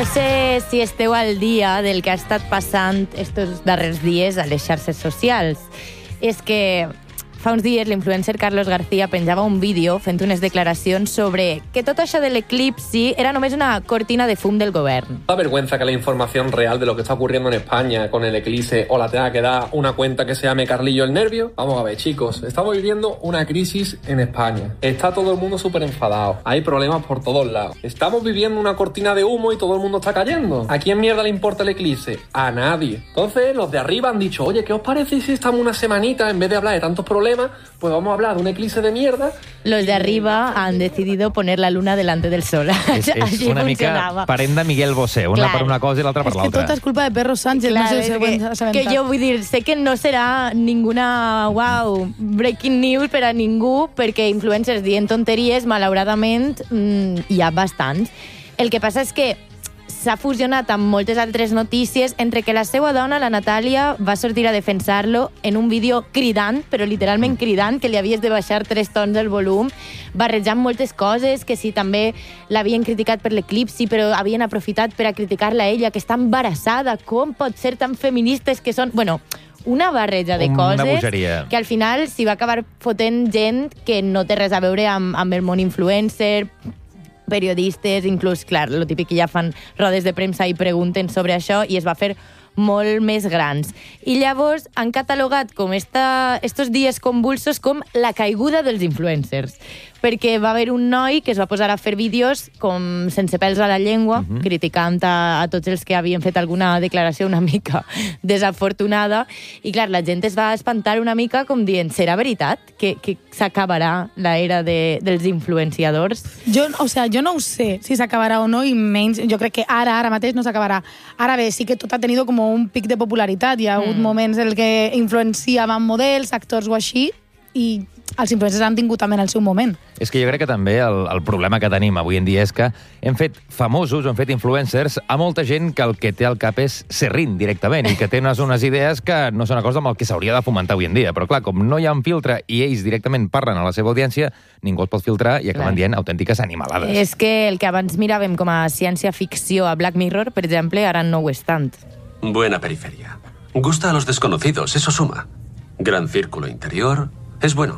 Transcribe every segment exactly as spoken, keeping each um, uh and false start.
No sé si esteu al dia del que ha estat passant estos darrers dies a les xarxes socials. És que fa uns dies l'influencer Carlos García penjava un vídeo fent unes declaracions sobre que tot això de l'eclipsi era només una cortina de fum del govern. Da vergüenza que la información real de lo que está ocurriendo en España con el eclipse o la tenga que dar una cuenta que se llame Carlillo el Nervio. Vamos a ver, chicos, estamos viviendo una crisis en España. Está todo el mundo súper enfadado. Hay problemas por todos lados. Estamos viviendo una cortina de humo y todo el mundo está cayendo. ¿A quién mierda le importa el eclipse? A nadie. Entonces, los de arriba han dicho, oye, ¿qué os parece si estamos una semanita en vez de hablar de tantos problemas? Pues vamos a hablar de un eclipse de mierda. Los de arriba han decidido poner la luna delante del sol. És, és una mica parent de Miguel Bosé, una Clar. per una cosa i l'altra per l'altra. És que tot és culpa de Pedro Sánchez, Clar, no sé si que, ho que jo vull dir, sé que no serà ninguna, wow, breaking news per a ningú, perquè influencers dient tonteries, malauradament, mmm, hi ha bastants. El que passa és que s'ha fusionat amb moltes altres notícies, entre que la seva dona, la Natàlia, va sortir a defensar-lo en un vídeo cridant, però literalment cridant, que li havies de baixar tres tons el volum, barrejant moltes coses, que si també l'havien criticat per l'eclipsi, però havien aprofitat per a criticar-la a ella, que està embarassada, com pot ser tan feministes que són... Bueno, una barreja de Una coses bogeria. que al final s'hi va acabar fotent gent que no té res a veure amb, amb el món influencer, periodistes, inclús, clar, lo típic que ja fan rodes de premsa i pregunten sobre això, i es va fer molt més grans. I llavors han catalogat com esta, estos dies convulsos com la caiguda dels influencers, perquè va haver un noi que es va posar a fer vídeos com sense pèls a la llengua, uh-huh. criticant a, a tots els que havien fet alguna declaració una mica desafortunada, i clar, la gent es va espantar una mica com dient, serà veritat que, que s'acabarà l'era de, dels influenciadors? Jo, o sea, jo no ho sé si s'acabarà o no, i menys, jo crec que ara, ara mateix no s'acabarà. Ara bé, sí que tot ha tenido com un pic de popularitat. Hi ha hagut mm. moments en què influenciaven models, actors o així, i els influencers han tingut també en el seu moment. És que jo crec que també el, el problema que tenim avui en dia és que hem fet famosos, hem fet influencers a molta gent que el que té al cap és ser rin directament i que té unes, unes idees que no són una cosa amb el que s'hauria de fomentar avui en dia. Però clar, com no hi ha un filtre i ells directament parlen a la seva audiència, ningú els pot filtrar i acaben clar. dient autèntiques animalades. És que el que abans miràvem com a ciència-ficció a Black Mirror, per exemple, ara no ho és tant. Buena periferia. Gusta a los desconocidos, eso suma. Gran círculo interior, es bueno.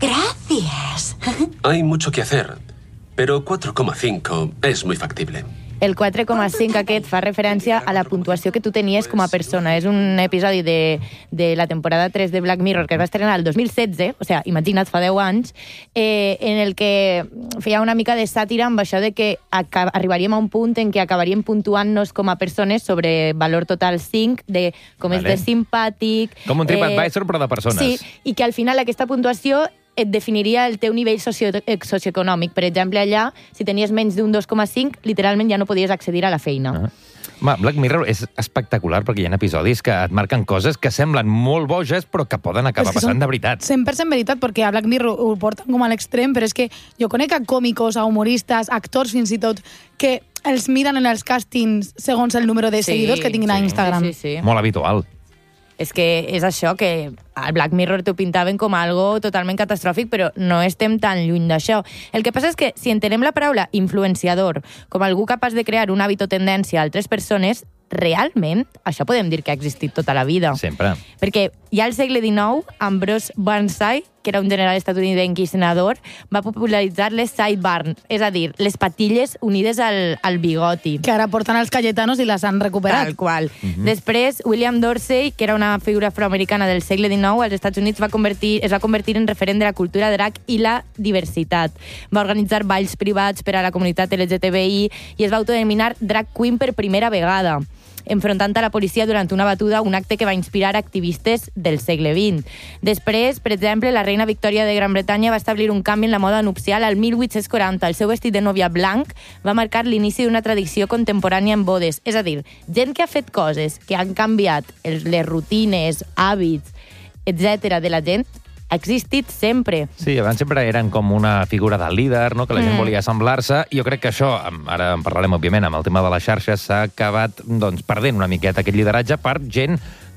Gracias. Hay mucho que hacer, pero cuatro coma cinco es muy factible. El quatre coma cinc aquest fa referència a la puntuació que tu tenies com a persona. És un episodi de, de la temporada tres de Black Mirror que es va estrenar el dos mil setze, o sigui, imagina't, fa deu anys, eh, en el que feia una mica de sàtira amb això de que arribaríem a un punt en què acabaríem puntuant-nos com a persones sobre valor total cinc, de com vale. és de simpàtic... Com un TripAdvisor, eh, però de persones. Sí, i que al final aquesta puntuació et definiria el teu nivell socio socioeconòmic. Per exemple, allà, si tenies menys d'un dos coma cinc, literalment ja no podies accedir a la feina. Ah. Ma, Black Mirror és espectacular perquè hi ha episodis que et marquen coses que semblen molt boges però que poden acabar que passant de veritat. cent per cent veritat, perquè a Black Mirror ho porten com a l'extrem, però és que jo conec a còmicos, a humoristes, actors fins i tot, que els miren en els càstings segons el número de sí, seguidors que tinguin sí, a Instagram. Sí, sí, sí. Molt habitual. És que és això, que al Black Mirror t'ho pintaven com algo totalment catastròfic, però no estem tan lluny d'això. El que passa és que si entenem la paraula influenciador com algú capaç de crear un hàbit o tendència a altres persones, realment això podem dir que ha existit tota la vida. Sempre. Perquè ja al segle dinou, Ambrose Burnside, que era un general estatunidenc i senador, va popularitzar les sideburns, és a dir, les patilles unides al, al bigoti. Que ara porten els Cayetanos i les han recuperat. Tal qual. Uh-huh. Després, William Dorsey, que era una figura afroamericana del segle dinou, als Estats Units va convertir, es va convertir en referent de la cultura drag i la diversitat. Va organitzar balls privats per a la comunitat L G T B I i es va autodenominar drag queen per primera vegada, enfrontant a la policia durant una batuda, un acte que va inspirar activistes del segle vint. Després, per exemple, la reina Victòria de Gran Bretanya va establir un canvi en la moda nupcial al mil vuit-cents quaranta. El seu vestit de nòvia blanc va marcar l'inici d'una tradició contemporània en bodes. És a dir, gent que ha fet coses que han canviat els, les rutines, hàbits, etcètera de la gent, ha existit sempre. Sí, abans sempre eren com una figura de líder, no? Que la gent mm. volia assemblar-se, i jo crec que això, ara en parlarem, òbviament, amb el tema de les xarxes, s'ha acabat doncs, perdent una miqueta aquest lideratge per gent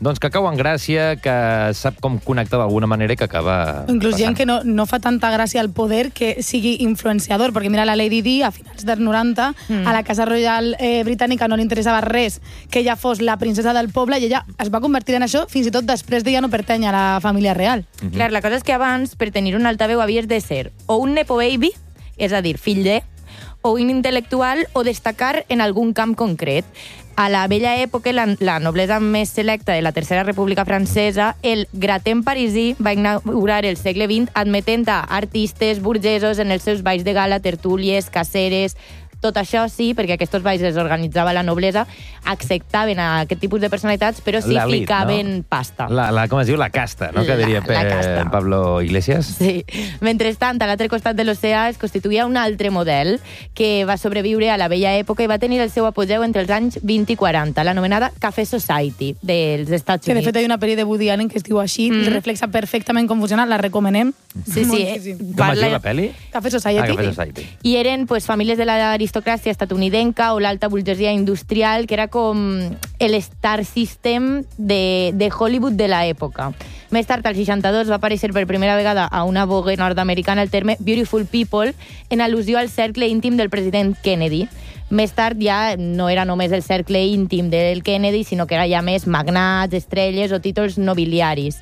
doncs que cau en gràcia, que sap com connectar d'alguna manera i que acaba Inclús passant. gent que no, no fa tanta gràcia al poder que sigui influenciador, perquè mira la Lady Di a finals dels noranta, mm. a la Casa Royal eh, britànica no li interessava res que ella fos la princesa del poble i ella es va convertir en això fins i tot després d'ella no pertany a la família real. Mm-hmm. Clar, la cosa és que abans, per tenir un altaveu, havies de ser o un nepo baby, és a dir, fill de, o un intel·lectual o destacar en algun camp concret. A la vella època, la, la noblesa més selecta de la Tercera República Francesa, el gratin parisí va inaugurar el segle vint admetent a artistes burgesos en els seus balls de gala, tertúlies, caceres. Tot això sí, perquè aquests balls els organitzava la noblesa, acceptaven a aquest tipus de personalitats, però sí L'elit, ficaven no? pasta. La, la, com es diu? La casta, no? Que La- diria la casta. Pablo Iglesias. Sí. Mentrestant, a l'altre costat de l'oceà es constituïa un altre model que va sobreviure a la vella època i va tenir el seu apogeu entre els anys vint i quaranta, l'anomenada Café Society dels Estats Que de Units. fet hi ha una pel·li de Woody Allen que es diu així, Mm. mm. reflexa perfectament com funciona, la recomanem. Sí, sí. moltíssim. eh, Com es diu la pel·li? Café Society. Ah, Café Society. I eren pues, famílies de l'aristocràcia estatunidenca o l'alta burgesia industrial, que era com el star system de, de Hollywood de l'època. Més tard, al seixanta-dos, va aparèixer per primera vegada a una vogue nord-americana el terme Beautiful People, en al·lusió al cercle íntim del president Kennedy. Més tard ja no era només el cercle íntim del Kennedy, sinó que era ja més magnats, estrelles o títols nobiliaris.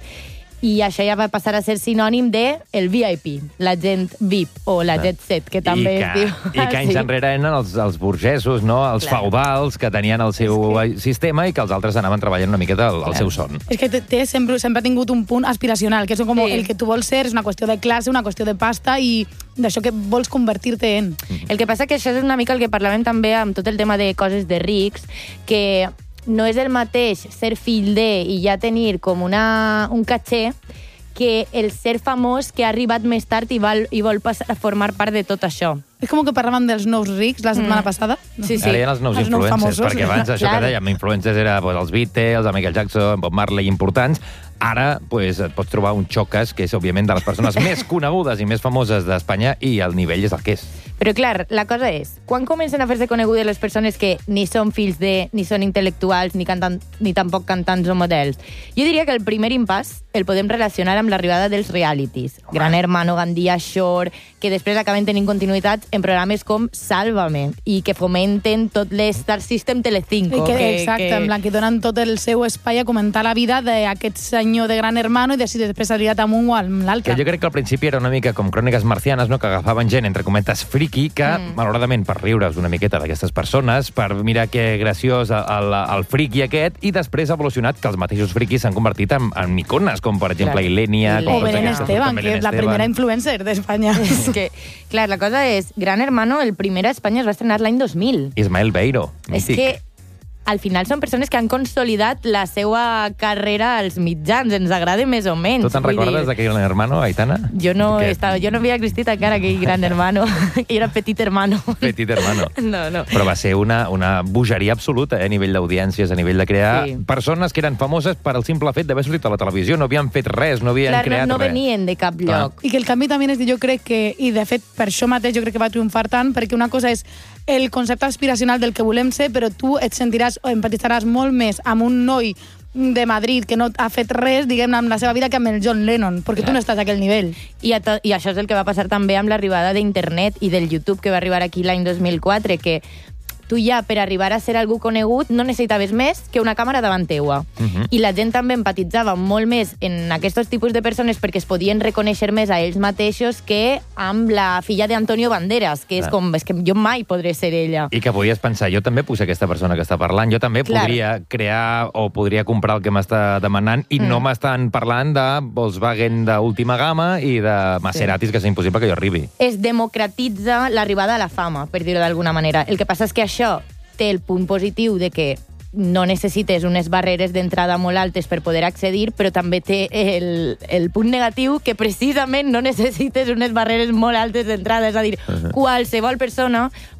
I això ja va passar a ser sinònim de el V I P, la gent V I P o la jet set, que també I es que, diu. I que anys Sí. enrere eren els, els burgesos, no? Els Clar. feudals que tenien el seu sistema i que els altres anaven treballant una miqueta al, al seu son. És que té, té sempre, sempre ha tingut un punt aspiracional, que és com Sí. el que tu vols ser, és una qüestió de classe, una qüestió de pasta i d'això que vols convertir-te en. El que passa que això és una mica el que parlàvem també amb tot el tema de coses de rics, que no és el mateix ser fill de i ja tenir com una, un caché que el ser famós que ha arribat més tard i vol, i vol passar a formar part de tot això. És com que parlàvem dels nous rics la setmana Mm. passada. Sí, sí. Ara hi ha els nous Els nous influencers, famosos. perquè abans això Clar. que dèiem, influencers era pues, els Beatles, el Michael Jackson, Bob Marley, importants. Ara pues, et pots trobar un Chocas, que és, òbviament, de les persones més conegudes i més famoses d'Espanya, i el nivell és el que és. Però, clar, la cosa és, quan comencen a fer-se conegudes les persones que ni són fills de, ni són intel·lectuals, ni, cantant, ni tampoc cantants o models? Jo diria que el primer impàs el podem relacionar amb l'arribada dels realities. Gran Hermano, Gandia, Shore, que després acaben tenint continuïtats en programes com Sálvame, i que fomenten tot l'Star System Telecinco. I que, exacte, que... en plan, que donen tot el seu espai a comentar la vida d'aquest senyor de Gran Hermano i de si després ha arribat amb un o amb l'altre. Que jo crec que al principi era una mica com cròniques marcianes, no? Que agafaven gent, entre cometes, friki, que, mm. malauradament, per riure's una miqueta d'aquestes persones, per mirar que graciós el, el friki aquest, i després ha evolucionat que els mateixos friquis s'han convertit en, en icones, com per exemple Clar. Ilenia... I com O tots Belén aquests, Esteban, com que Belén és la Esteban. primera influencer d'Espanya. És que, clar, la cosa és, Gran Hermano, el primer a Espanya es va estrenar l'any dos mil. Ismael Beiro, És mític. que al final són persones que han consolidat la seva carrera als mitjans, ens agrada més o menys. Tu te'n Vull recordes dir, d'aquell hermano, Aitana? Jo no, Que- estava, jo no havia existit encara aquell Gran Hermano, era Petit Hermano. Petit hermano. No, no. Però va ser una, una bogeria absoluta, eh, a nivell d'audiències, a nivell de crear Sí. persones que eren famoses per al simple fet d'haver sortit a la televisió, no havien fet res, no havien Clar, creat no, no res. venien de cap Clar. lloc. I que el canvi també és, jo crec que, i de fet per això mateix jo crec que va triomfar tant, perquè una cosa és el concepte aspiracional del que volem ser, però tu et sentiràs o empatitzaràs molt més amb un noi de Madrid que no ha fet res, diguem, amb la seva vida que amb el John Lennon, perquè tu no estàs a aquell nivell. I, a to, I això és el que va passar també amb l'arribada d'internet i del YouTube, que va arribar aquí l'any dos mil quatre, que tu ja, per arribar a ser algú conegut, no necessitaves més que una càmera davant teua. Uh -huh. I la gent també empatitzava molt més en aquests tipus de persones perquè es podien reconèixer més a ells mateixos que amb la filla d'Antonio Banderas, que és Clar. com, és que jo mai podré ser ella. I que podies pensar, jo també puc ser aquesta persona que està parlant, jo també Clar. podria crear o podria comprar el que m'està demanant i mm. no m'estan parlant de Volkswagen d'última gamma i de Maseratis, sí. que és impossible que jo arribi. Es democratitza l'arribada a la fama, per dir-ho d'alguna manera. El que passa és que això té el punt positiu de que no necessites unes barreres d'entrada molt altes per poder accedir, però també té el, el punt negatiu que precisament no necessites unes barreres molt altes d'entrada. És a dir, uh -huh. qualsevol persona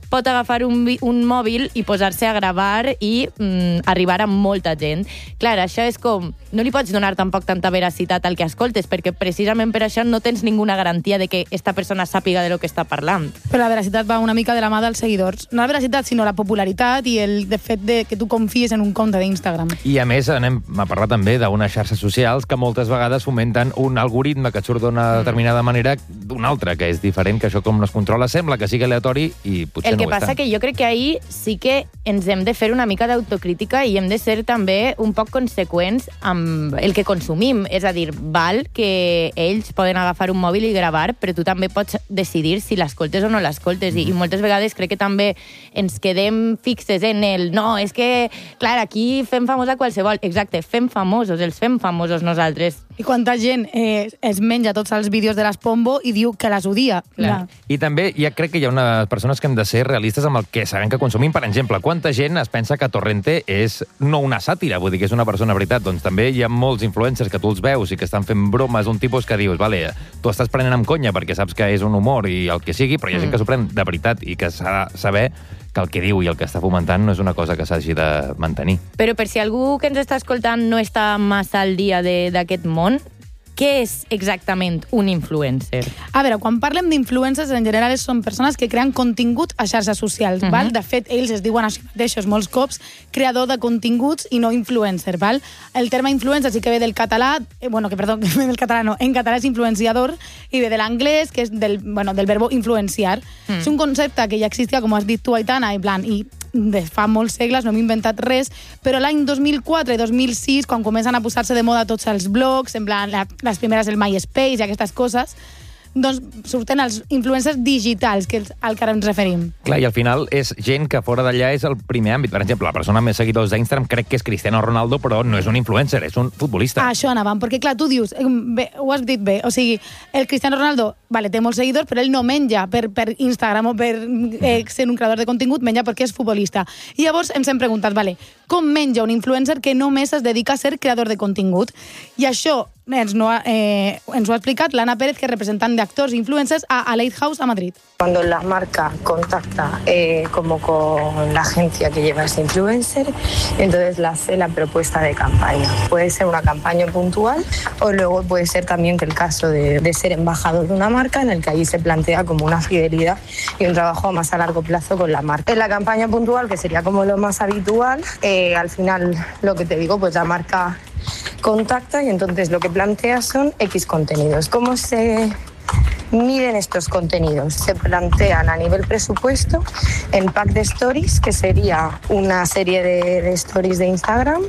pot agafar un, un mòbil i posar-se a gravar i mm, arribar a molta gent. Clar, això és com... No li pots donar tampoc tanta veracitat al que escoltes, perquè precisament per això no tens ninguna garantia de que esta persona sàpiga de lo que està parlant. Però la veracitat va una mica de la mà dels seguidors. No la veracitat, sinó la popularitat i el de fet de que tu confies en un compte d'Instagram. I a més anem a parlar també d'unes xarxes socials que moltes vegades fomenten un algoritme que surt d'una determinada manera d'una altra, que és diferent, que això com no es controla sembla que sigui aleatori i potser el que no ho passa és tant. que jo crec que ahir sí que ens hem de fer una mica d'autocrítica i hem de ser també un poc conseqüents amb el que consumim. És a dir, val que ells poden agafar un mòbil i gravar, però tu també pots decidir si l'escoltes o no l'escoltes. I, I moltes vegades crec que també ens quedem fixes en el no, és que, clar, aquí fem famosa qualsevol. Exacte, fem famosos, els fem famosos nosaltres. I quanta gent eh, es menja tots els vídeos de l'Espombo i diu que les odia. Clar. I també ja crec que hi ha unes persones que hem de ser realistes amb el que sabem que consumim. Per exemple, quanta gent es pensa que Torrente és no una sàtira, vull dir que és una persona veritat. Doncs també hi ha molts influencers que tu els veus i que estan fent bromes d'un tipus que dius, vale, tu estàs prenent amb conya perquè saps que és un humor i el que sigui, però hi ha gent que s'ho pren de veritat i que s'ha de saber que el que diu i el que està fomentant no és una cosa que s'hagi de mantenir. Però per si algú que ens està escoltant no està massa al dia d'aquest món, què és exactament un influencer? A veure, quan parlem d'influencers, en general són persones que creen contingut a xarxes socials, uh-huh. val? De fet, ells es diuen així mateixos molts cops creador de continguts i no influencer, val? El terme influencer sí que ve del català, eh, bueno, que perdó, que ve del català no, en català és influenciador, i ve de l'anglès, que és del, bueno, del verbo influenciar. Mm. És un concepte que ja existia, com has dit tu, Aitana, i plan, i de fa molts segles, no m'he inventat res, però l'any dos mil quatre i dos mil sis, quan comencen a posar-se de moda tots els blogs, en plan, la, les primeres el MySpace i aquestes coses, doncs surten els influencers digitals, que és al que ara ens referim. Clar, i al final és gent que fora d'allà és el primer àmbit. Per exemple, la persona amb més seguidors d'Instagram crec que és Cristiano Ronaldo, però no és un influencer, és un futbolista. Ah, això anàvem, perquè clar, tu dius, bé, ho has dit bé, o sigui, el Cristiano Ronaldo, vale, té molts seguidors, però ell no menja per, per Instagram o per eh, ser un creador de contingut, menja perquè és futbolista. I llavors ens hem preguntat, vale, com menja un influencer que només es dedica a ser creador de contingut? I això ens, no, eh, ens ho ha explicat l'Anna Pérez, que és representant d'actors i influencers a, a Lighthouse a Madrid. Cuando la marca contacta eh, como con la agencia que lleva ese influencer, entonces le hace la propuesta de campaña. Puede ser una campaña puntual o luego puede ser también que el caso de, de ser embajador de una marca, en el que allí se plantea como una fidelidad y un trabajo más a largo plazo con la marca. En la campaña puntual, que sería como lo más habitual, eh, al final lo que te digo, pues la marca contacta y entonces lo que plantea son X contenidos. ¿Cómo se miden estos contenidos? Se plantean a nivel presupuesto en pack de stories, que sería una serie de, de stories de Instagram,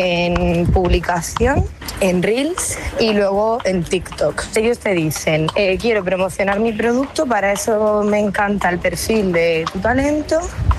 en publicación, en Reels y luego en TikTok. Ellos te dicen, eh, quiero promocionar mi producto, para eso me encanta el perfil de tu talento.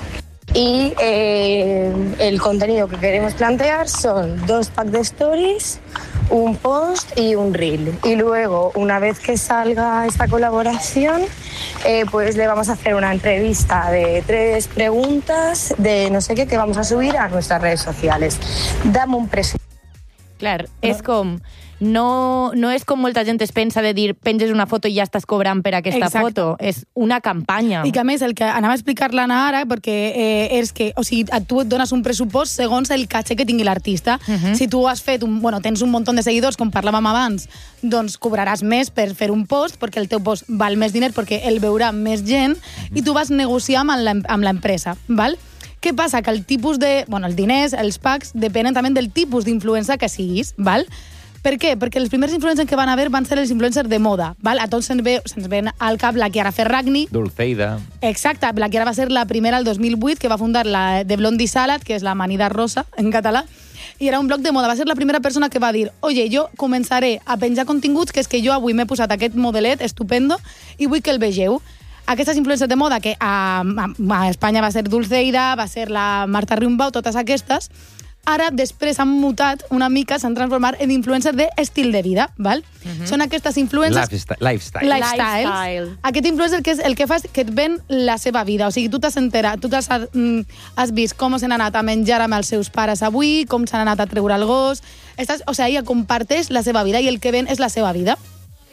Y eh, el contenido que queremos plantear son dos packs de stories, un post y un reel. Y luego, una vez que salga esta colaboración, eh, pues le vamos a hacer una entrevista de tres preguntas de no sé qué que vamos a subir a nuestras redes sociales. Dame un presupuesto. Clar, és com... No, no és com molta gent es pensa de dir penges una foto i ja estàs cobrant per aquesta Exacte. foto. És una campanya. I que a més, el que anava a explicar l'Anna ara, perquè eh, és que, o sigui, tu et dones un pressupost segons el caché que tingui l'artista. Uh-huh. Si tu has fet, un, bueno, tens un munt de seguidors, com parlàvem abans, doncs cobraràs més per fer un post, perquè el teu post val més diner, perquè el veurà més gent, i tu vas negociar amb l'empresa, val? Què passa? Que el tipus de... Bueno, els diners, els packs, depenen també del tipus d'influencer que siguis, val? Per què? Perquè els primers influencers que van haver van ser els influencers de moda, val? A tots se'ns ve, se'ns ven al cap la Chiara Ferragni. Dulceida. Exacte, la Chiara va ser la primera el dos mil vuit, que va fundar la de Blondie Salad, que és la amanida rosa en català, i era un blog de moda. Va ser la primera persona que va dir, oye, jo començaré a penjar continguts, que és que jo avui m'he posat aquest modelet estupendo i vull que el vegeu. Aquestes influencers de moda, que a, a, a Espanya va ser Dulceida, va ser la Marta Riumbau, totes aquestes, ara després han mutat una mica, s'han transformat en influencers d'estil de vida, val? Uh-huh. Són aquestes influencers... Lifestyle. Lifestyle. Lifestyles. Lifestyle. Aquest influencer que és el que fa és que et ven la seva vida. O sigui, tu t'has enterat, tu t'has mm, has vist com s'han anat a menjar amb els seus pares avui, com s'han anat a treure el gos... Estàs, o sigui, ella comparteix la seva vida i el que ven és la seva vida.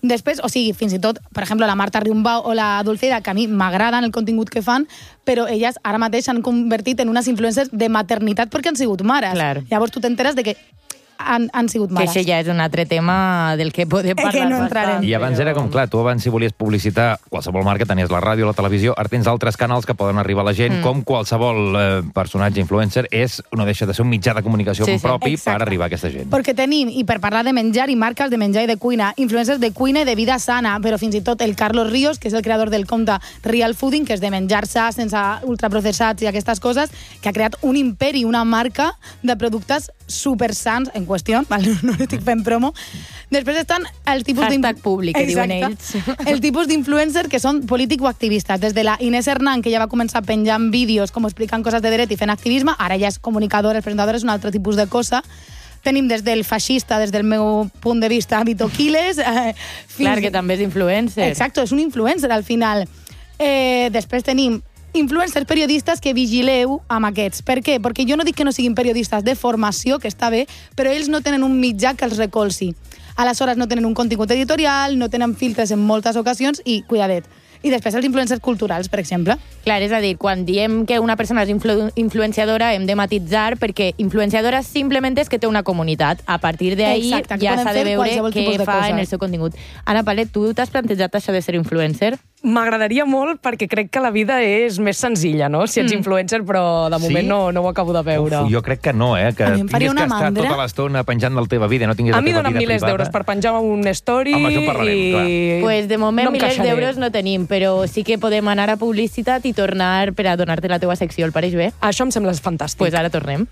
Després, o sigui, fins i tot, per exemple, la Marta Riumbau o la Dulceida, que a mi m'agraden el contingut que fan, però elles ara mateix s'han convertit en unes influencers de maternitat perquè han sigut mares. Clar. Llavors tu t'enteres de que han, han sigut mares. Que això ja és un altre tema del que podem parlar. Que no entrarem. I abans era com, clar, tu abans si volies publicitar qualsevol marca, tenies la ràdio, la televisió, ara tens altres canals que poden arribar a la gent, mm. com qualsevol eh, personatge influencer és, no deixa de ser un mitjà de comunicació sí, sí. propi Exacte. per arribar a aquesta gent. Perquè tenim, i per parlar de menjar i marques de menjar i de cuina, influencers de cuina i de vida sana, però fins i tot el Carlos Ríos, que és el creador del compte Real Fooding, que és de menjar sa sense ultraprocessats i aquestes coses, que ha creat un imperi, una marca de productes supersans en qüestió, val? No estic fent promo. Després estan els tipus Hashtag públic, que diuen ells. El tipus d'influencer que són polític o activistes. Des de la Inés Hernán, que ja va començar penjant vídeos com explicant coses de dret i fent activisme, ara ja és comunicadora, és presentadora, és un altre tipus de cosa. Tenim des del feixista, des del meu punt de vista, Vito Quiles. Eh, fins... Clar, que també és influencer. Exacto, és un influencer al final. Eh, després tenim influencers periodistes que vigileu amb aquests. Per què? Perquè jo no dic que no siguin periodistes de formació, que està bé, però ells no tenen un mitjà que els recolzi. Aleshores no tenen un contingut editorial, no tenen filtres en moltes ocasions i, cuidadet, i després els influencers culturals, per exemple. Clar, és a dir, quan diem que una persona és influ influenciadora hem de matitzar perquè influenciadora simplement és que té una comunitat. A partir d'ahí ja s'ha de veure què fa en el seu contingut. Ana Palet, tu t'has plantejat això de ser influencer? M'agradaria molt perquè crec que la vida és més senzilla, no? Si ets mm. influencer, però de moment sí? no, no ho acabo de veure. Uf, jo crec que no, eh? Que tinguis que estar mandra. tota l'estona penjant de la teva vida, no tinguis la teva vida privada. A mi donen milers d'euros per penjar un story. Home, això parlarem, i... clar. Pues de moment no milers d'euros no tenim, però sí que podem anar a publicitat i tornar per a donar-te la teva secció. El pareix bé? Això em sembla fantàstic. Pues ara tornem.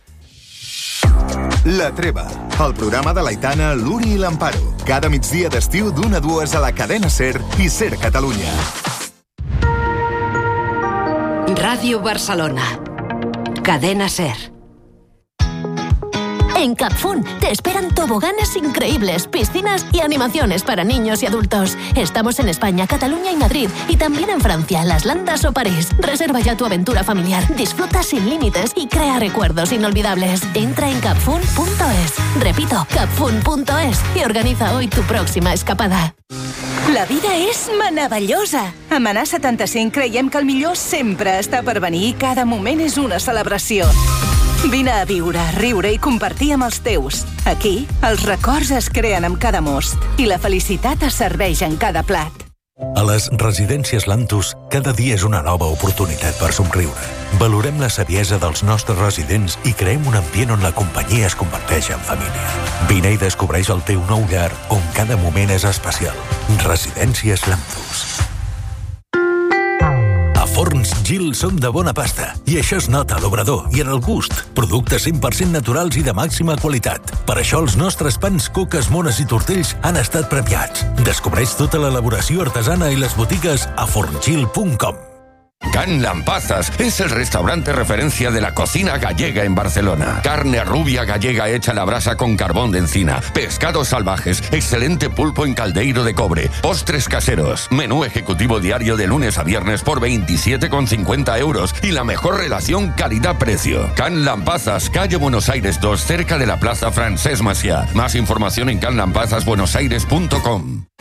La Treva, el programa de l'Aitana, l'Uri i l'Amparo. Cada migdia d'estiu d'una a dues a la cadena SER i SER Catalunya. Radio Barcelona. Cadena SER. En Capfun te esperan toboganes increíbles, piscinas y animaciones para niños y adultos. Estamos en España, Cataluña y Madrid, y también en Francia, Las Landas o París. Reserva ya tu aventura familiar, disfruta sin límites y crea recuerdos inolvidables. Entra en capfun punto es. Repito, capfun punto es y organiza hoy tu próxima escapada. La vida és meravellosa. A Manà setanta-cinc creiem que el millor sempre està per venir i cada moment és una celebració. Vine a viure, riure i compartir amb els teus. Aquí, els records es creen amb cada most i la felicitat es serveix en cada plat. A les residències Lantus, cada dia és una nova oportunitat per somriure. Valorem la saviesa dels nostres residents i creem un ambient on la companyia es converteix en família. Vine i descobreix el teu nou llar, on cada moment és especial. Residències Lantus. A Forns Gil som de bona pasta, i això es nota a l'obrador i en el gust. Productes cent per cent naturals i de màxima qualitat. Per això els nostres pans, coques, mones i tortells han estat premiats. Descobreix tota l'elaboració artesana i les botigues a forngil punt com. Can Lampazas es el restaurante referencia de la cocina gallega en Barcelona. Carne rubia gallega hecha a la brasa con carbón de encina, pescados salvajes, excelente pulpo en caldeiro de cobre, postres caseros, menú ejecutivo diario de lunes a viernes por veintisiete con cincuenta euros y la mejor relación calidad-precio. Can Lampazas, calle Buenos Aires dos, cerca de la Plaza Francesc Macià. Más información en can lampazas buenos aires punto com.